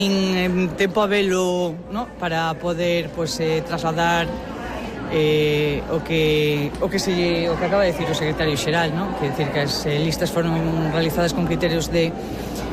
En tempo a velo, ¿no? Para poder trasladar o que acaba de decir o secretario xeral, ¿no? Que decir que as listas foron realizadas con criterios de